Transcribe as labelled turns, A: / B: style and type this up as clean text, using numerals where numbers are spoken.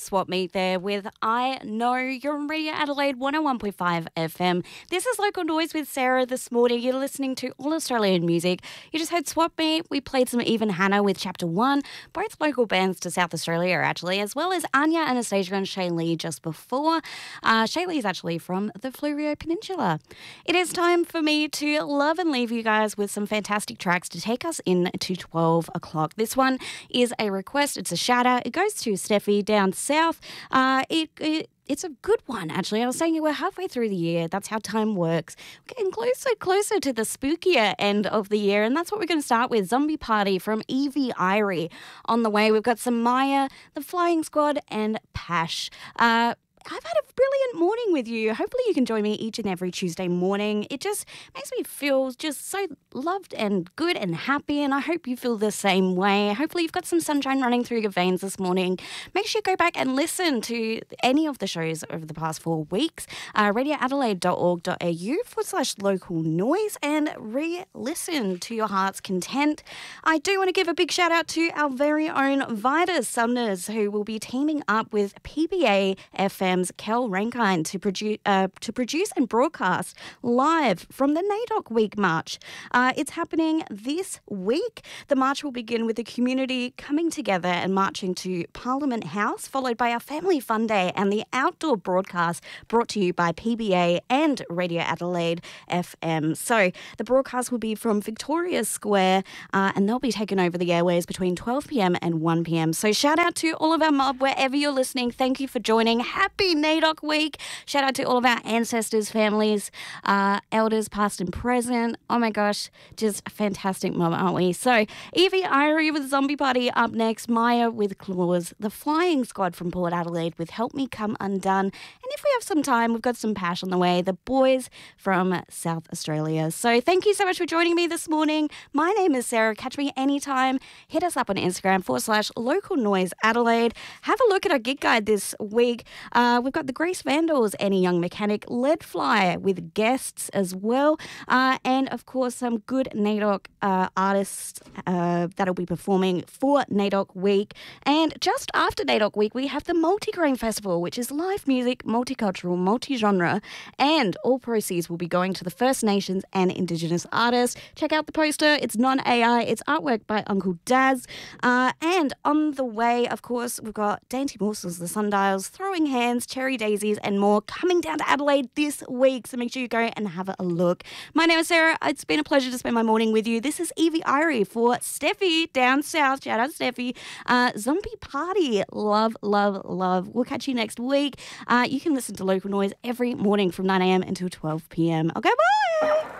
A: Swap Meet there with I Know. You're on Radio Adelaide 101.5 FM. This is Local Noise with Sarah this morning. You're listening to all Australian music. You just heard Swap Meet. We played some Even Hannah with Chapter 1, both local bands to South Australia actually, as well as Anya, Anastasia and Shay Lee just before. Shay Lee's actually from the Fleurieu Peninsula. It is time for me to love and leave you guys with some fantastic tracks to take us in to 12 o'clock. This one is a request. It's a shout out. It goes to Steffi down south. It's a good one, actually. I was saying we're halfway through the year. That's how time works. We're getting closer to the spookier end of the year, and that's what we're going to start with. Zombie Party from Evie Irie. On the way, we've got some Maya, The Flying Squad, and Pash. I've had a brilliant morning with you. Hopefully you can join me each and every Tuesday morning. It just makes me feel just so loved and good and happy, and I hope you feel the same way. Hopefully you've got some sunshine running through your veins this morning. Make sure you go back and listen to any of the shows over the past 4 weeks. radioadelaide.org.au/local noise and re-listen to your heart's content. I do want to give a big shout out to our very own Vida Sumners, who will be teaming up with PBA FM's Kel Rankine to produce and broadcast live from the NAIDOC Week March. It's happening this week. The march will begin with the community coming together and marching to Parliament House, followed by our Family Fun Day and the outdoor broadcast brought to you by PBA and Radio Adelaide FM. So the broadcast will be from Victoria Square and they'll be taking over the airways between 12 p.m. and 1 p.m. So shout out to all of our mob wherever you're listening. Thank you for joining. Happy NAIDOC Week. Shout out to all of our ancestors, families, elders past and present. Oh my gosh, just a fantastic mob, aren't we? So Evie Irie with Zombie Party up next, Maya with Claws, The Flying Squad from Port Adelaide with Help Me Come Undone, and if we have some time, we've got some Pash on the way, the boys from South Australia. So thank you so much for joining me this morning. My name is Sarah. Catch me anytime. Hit us up on Instagram /Local Noise Adelaide. Have a look at our gig guide this week. We've got the Grace Vandals, Any Young Mechanic, Lead Fly with guests as well, and of course some good NAIDOC artists that'll be performing for NAIDOC Week. And just after NAIDOC Week, we have the Multigrain Festival, which is live music, multicultural, multi-genre, and all proceeds will be going to the First Nations and Indigenous artists. Check out the poster. It's non-AI. It's artwork by Uncle Daz. And on the way, of course, we've got Dainty Morsels, the Sundials, Throwing Hands, Cherry Daisies, and more coming down to Adelaide this week. So make sure you go and have a look. My name is Sarah. It's been a pleasure to spend my morning with you. This is Evie Irie for Steffi down south. Shout out Steffi. Zombie Party. Love, love, love. We'll catch you next week. You can listen to Local Noise every morning from 9 a.m. until 12 p.m. Okay, bye.